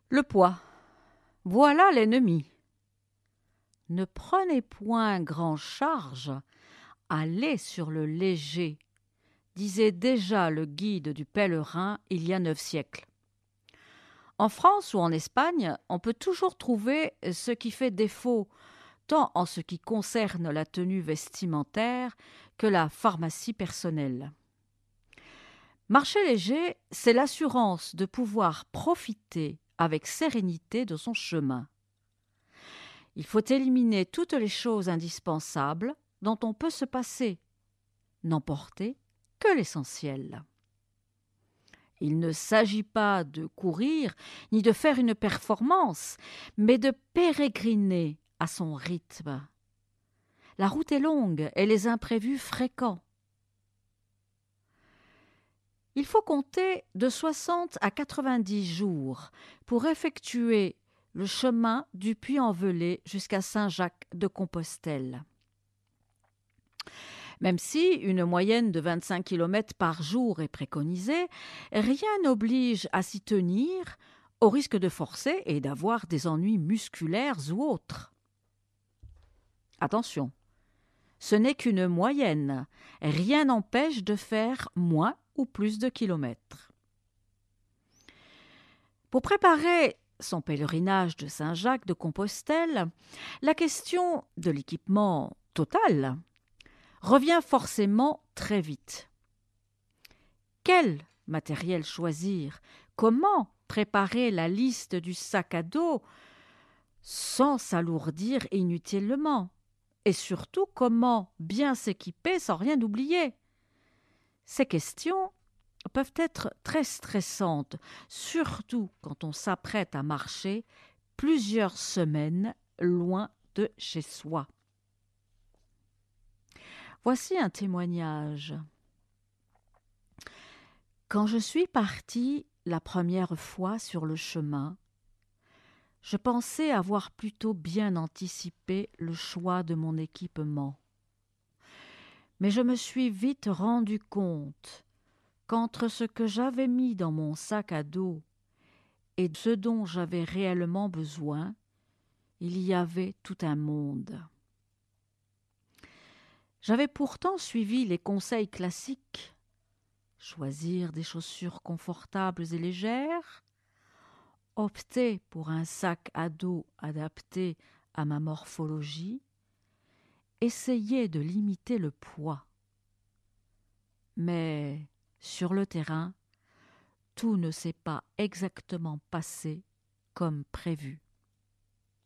Le poids. Voilà l'ennemi. Ne prenez point grand charge, allez sur le léger, disait déjà le guide du pèlerin il y a 9 siècles. En France ou en Espagne, on peut toujours trouver ce qui fait défaut, tant en ce qui concerne la tenue vestimentaire que la pharmacie personnelle. Marcher léger, c'est l'assurance de pouvoir profiter avec sérénité de son chemin. Il faut éliminer toutes les choses indispensables dont on peut se passer, n'emporter que l'essentiel. Il ne s'agit pas de courir ni de faire une performance, mais de pérégriner à son rythme. La route est longue et les imprévus fréquents. Il faut compter de 60 à 90 jours pour effectuer le chemin du Puy-en-Velay jusqu'à Saint-Jacques-de-Compostelle. Même si une moyenne de 25 km par jour est préconisée, rien n'oblige à s'y tenir, au risque de forcer et d'avoir des ennuis musculaires ou autres. Attention, ce n'est qu'une moyenne, rien n'empêche de faire moins ou plus de kilomètres. Pour préparer son pèlerinage de Saint-Jacques-de-Compostelle, la question de l'équipement total revient forcément très vite. Quel matériel choisir? Comment préparer la liste du sac à dos sans s'alourdir inutilement? Et surtout, comment bien s'équiper sans rien oublier? Ces questions peuvent être très stressantes, surtout quand on s'apprête à marcher plusieurs semaines loin de chez soi. Voici un témoignage. Quand je suis partie la première fois sur le chemin, je pensais avoir plutôt bien anticipé le choix de mon équipement. Mais je me suis vite rendu compte qu'entre ce que j'avais mis dans mon sac à dos et ce dont j'avais réellement besoin, il y avait tout un monde. J'avais pourtant suivi les conseils classiques: choisir des chaussures confortables et légères, opter pour un sac à dos adapté à ma morphologie, essayer de limiter le poids. Mais sur le terrain, tout ne s'est pas exactement passé comme prévu.